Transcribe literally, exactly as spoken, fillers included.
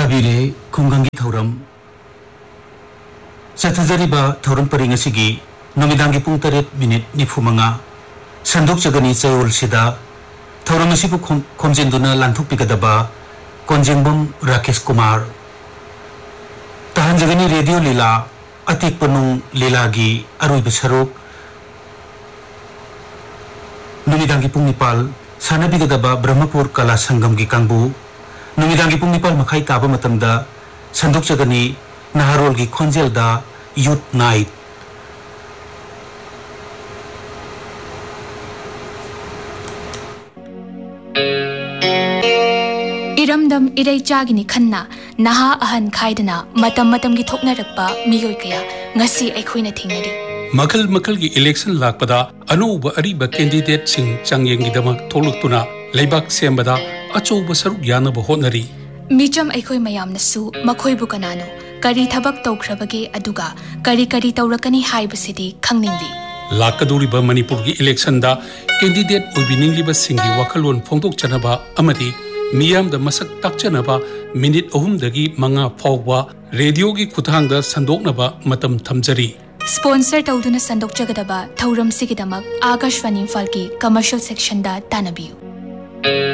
ताबीरे खुंगंगी थौरम चथजरीबा थौरम परिंगसिगी नुमिदांगी पुंग तरेट minute निफुमंगा संदोक जगनी चयोल सिदा थौरम असिबु खोमजेंदुना लांथुकपिगदबा कोंजेंबम राकेश कुमार तहन जगनी radio लीला अतिक पनुंग लीलागी अरुइब सरुक नुमिदांगी पुंग निपाल सानबिगदबा ब्रह्मपुर कला संगम की कांगबु नुमिदांगी पुंग निपाल मखाई ताबा मतमदा संदोक जगनी नहारोल की खोंजेलदा यूथ नाइट इरमदम इरई चागिनी खन्ना नहा अहन खाइदना मतम मतम की थोकनरक्पा मियोय कया ngasi अखोइना थिंगरी मखल मखल की इलेक्शन लाकपदा अनौब अरीब कैंडिडेट सिंह चांगयेंगीदमक थोलुक्तुना लेबाक सेंबदा अचौब सरुक यानब होनरी मिचम अखोइ मयामनसु मखोइबु कनानो करी थबक तौख्रबगे अदुगा करी करी तौरकनी हाइबसिदी खंगनिंगली लाकदोरिबा मणिपुर की इलेक्शन दा कैंडिडेट ओबिनिंगलिबा सिंगी वखलोन फोंदोकचनबा अमदी मियाम द मसक ताकचनबा मिनिट अहुमदगी मंगा फावबा रेडियो की खुथांगदा संदोकनबा मतम थमजरी स्पॉन्सर तौदुना संदोक जगदबा थौरम सिगिदमक आकाशवाणी इम्फाल की कमर्शियल सेक्शन दा तानबियु।